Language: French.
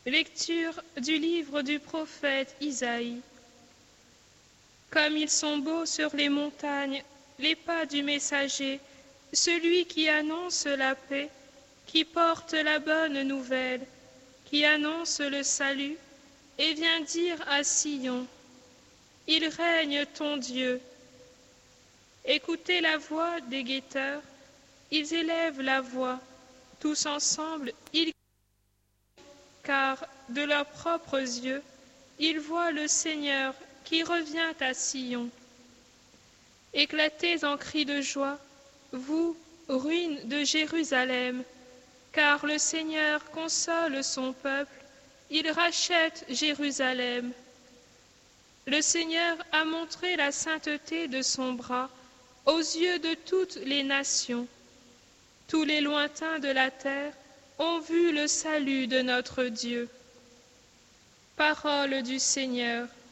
Lecture du livre du prophète Isaïe. Comme ils sont beaux sur les montagnes, les pas du messager, celui qui annonce la paix, qui porte la bonne nouvelle, qui annonce le salut, et vient dire à Sion, « Il règne ton Dieu ». Écoutez la voix des guetteurs, ils élèvent la voix, tous ensemble, ils car de leurs propres yeux, ils voient le Seigneur qui revient à Sion. Éclatez en cris de joie, vous, ruines de Jérusalem, car le Seigneur console son peuple, il rachète Jérusalem. Le Seigneur a montré la sainteté de son bras aux yeux de toutes les nations. Tous les lointains de la terre ont vu le salut de notre Dieu. Parole du Seigneur.